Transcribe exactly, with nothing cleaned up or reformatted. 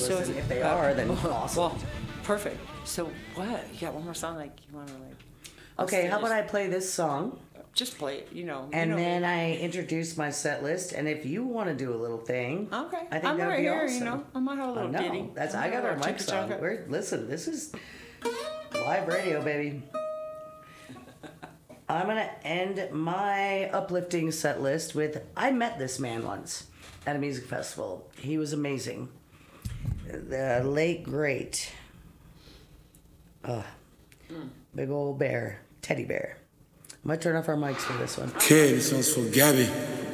So listen. is- If they uh, are, then well, awesome. Well, perfect. So what? You got one more song? Like you want to like? Okay, how about I just- play this song? Just play it. You know. And you know then me. I introduce my set list, and if you want to do a little thing, Okay. I think I'm that'd right be here. awesome. You know, I might have a Oh, little no, ditty. that's I I got our might have a mics on. chicka-chacka. We're listen. This is live radio, baby. I'm gonna end my uplifting set list with I met this man once at a music festival. He was amazing. The late great, uh, big old bear, teddy bear. I'm gonna turn off our mics for this one. Okay, this one's for Gabby.